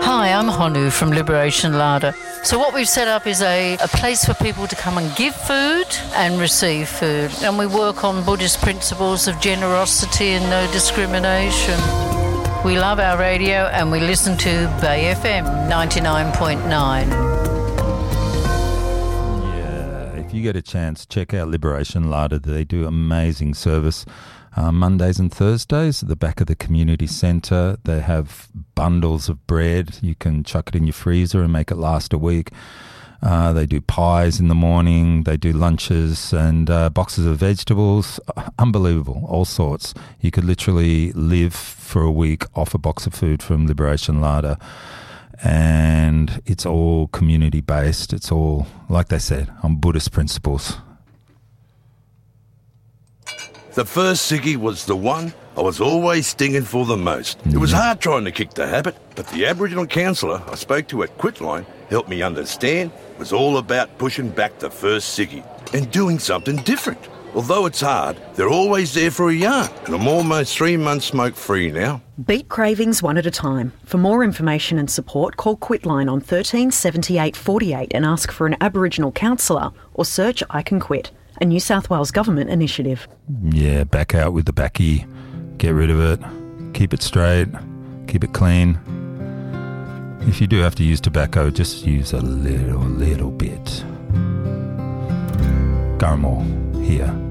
Hi, I'm Honu from Liberation Larder. So what we've set up is a place for people to come and give food and receive food. And we work on Buddhist principles of generosity and no discrimination. We love our radio and we listen to Bay FM 99.9. Yeah, if you get a chance, check out Liberation Larder. They do amazing service. Mondays and Thursdays at the back of the community centre. They have bundles of bread. You can chuck it in your freezer and make it last a week. They do pies in the morning. They do lunches and boxes of vegetables. Unbelievable, all sorts. You could literally live for a week off a box of food from Liberation Larder. And it's all community-based. It's all, like they said, on Buddhist principles. The first ciggy was the one I was always stinging for the most. It was hard trying to kick the habit, but the Aboriginal counsellor I spoke to at Quitline helped me understand it was all about pushing back the first ciggy and doing something different. Although it's hard, they're always there for a yarn, and I'm almost 3 months smoke-free now. Beat cravings one at a time. For more information and support, call Quitline on 13 78 48 and ask for an Aboriginal counsellor or search I Can Quit, a New South Wales Government initiative. Yeah, back out with the backy. Get rid of it. Keep it straight. Keep it clean. If you do have to use tobacco, just use a little bit. Gurrumore here.